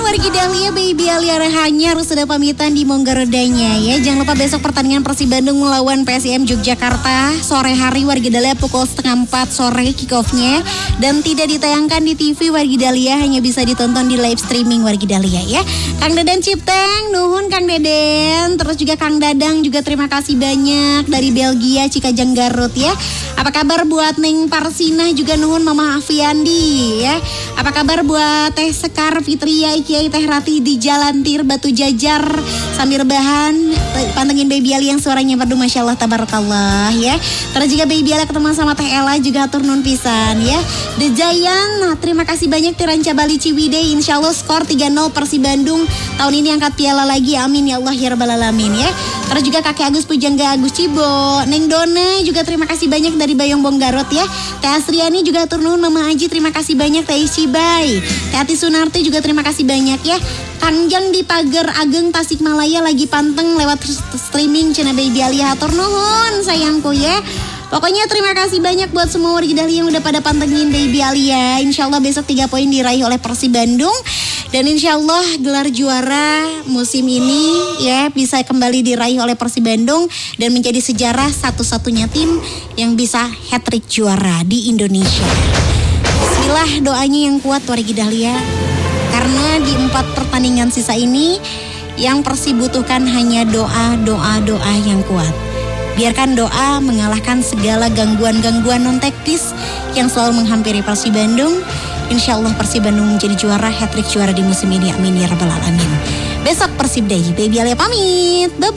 wargi Dahlia, Baby Alia Rahanya harus sudah pamitan di Manggarodanya ya. Jangan lupa besok pertandingan Persib Bandung melawan PSIM Yogyakarta sore hari wargi Dahlia pukul 3:30 sore kick off-nya. Dan tidak ditayangkan di TV wargi Dahlia, hanya bisa ditonton di live streaming wargi Dahlia ya. Kang Deden Cipteng, nuhun Kang Deden. Terus juga Kang Dadang juga terima kasih banyak dari Belgia Cikajang Garut ya. Apa kabar buat Neng Parsina juga nuhun Mama Afiandi ya. Apa kabar buat Teh Sekar Fitria Kiai Teh Rati di Jalan Tir Batu Jajar sambil rebahan pantengin Baby Ali yang suaranya merdu Masya Allah tabarakallah ya. Terus juga Baby Ali ketemu sama Teh Ella juga atur nun pisan ya. The Giant, nah, terima kasih banyak Tiranca Bali Ciwidey. Insya Allah skor 3-0 Persib Bandung tahun ini angkat piala lagi, amin ya Allah ya rabbal alamin ya. Terus juga kakek Agus Pujangga Agus Cibo, Neng Dona juga terima kasih banyak dari Bayong Bonggarot ya. Teh Asriani juga atur nuhun, Mama Aji terima kasih banyak, Teh Cibai, Teh Ati Sunarti juga terima kasih banyak ya. Kangjang di Pager Ageng Tasikmalaya lagi panteng lewat streaming channel Baby Alia atur nuhun sayangku ya. Pokoknya terima kasih banyak buat semua warga Dahlia yang udah pada pantengin Baby Alia. Insya Allah besok 3 poin diraih oleh Persib Bandung. Dan insya Allah gelar juara musim ini ya bisa kembali diraih oleh Persib Bandung. Dan menjadi sejarah satu-satunya tim yang bisa hat-trick juara di Indonesia. Bismillah doanya yang kuat warga Dahlia. Karena di 4 pertandingan sisa ini yang Persib butuhkan hanya doa yang kuat. Biarkan doa mengalahkan segala gangguan-gangguan non-teknis yang selalu menghampiri Persib Bandung. Insya Allah Persib Bandung menjadi juara, hat-trick juara di musim ini. Amin ya rabbal alamin. Besok Persib Day. Baby Alia pamit. Bye-bye.